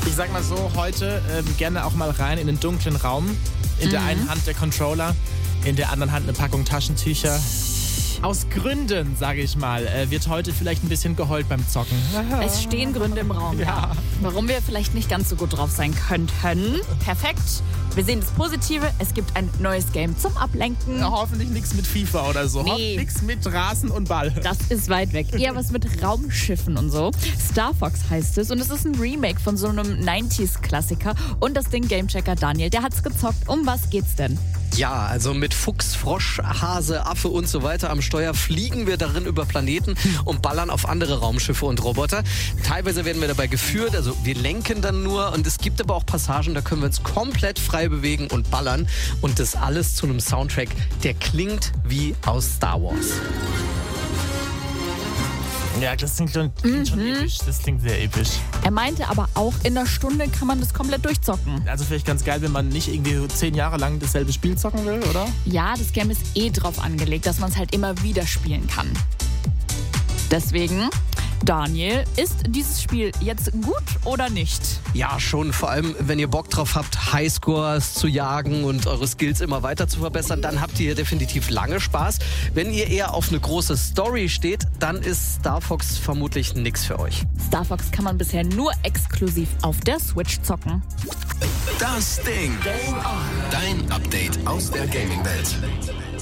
Ich sag mal so, heute gerne auch mal rein in den dunklen Raum. In der einen Hand der Controller, in der anderen Hand eine Packung Taschentücher. Aus Gründen, sage ich mal, wird heute vielleicht ein bisschen geheult beim Zocken. Es stehen Gründe im Raum, Ja. warum wir vielleicht nicht ganz so gut drauf sein könnten. Perfekt. Wir sehen das Positive. Es gibt ein neues Game zum Ablenken. Ja, hoffentlich nichts mit FIFA oder so. Nee. Nichts mit Rasen und Ball. Das ist weit weg. Eher was mit Raumschiffen und so. Star Fox heißt es und es ist ein Remake von so einem 90s-Klassiker. Und das Ding Gamechecker Daniel, der hat's gezockt. Um was geht's denn? Ja, also mit Fuchs, Frosch, Hase, Affe und so weiter am Steuer fliegen wir darin über Planeten und ballern auf andere Raumschiffe und Roboter. Teilweise werden wir dabei geführt, also wir lenken dann nur und es gibt aber auch Passagen, da können wir uns komplett frei bewegen und ballern und das alles zu einem Soundtrack, der klingt wie aus Star Wars. Ja, das klingt schon episch. Das klingt sehr episch. Er meinte aber auch, in einer Stunde kann man das komplett durchzocken. Also vielleicht ganz geil, wenn man nicht irgendwie so 10 Jahre lang dasselbe Spiel zocken will, oder? Ja, das Game ist drauf angelegt, dass man es halt immer wieder spielen kann. Deswegen, Daniel, ist dieses Spiel jetzt gut oder nicht? Ja, schon. Vor allem, wenn ihr Bock drauf habt, Highscores zu jagen und eure Skills immer weiter zu verbessern, dann habt ihr definitiv lange Spaß. Wenn ihr eher auf eine große Story steht, dann ist Star Fox vermutlich nichts für euch. Star Fox kann man bisher nur exklusiv auf der Switch zocken. Das Ding. Dein Update aus der Gaming-Welt.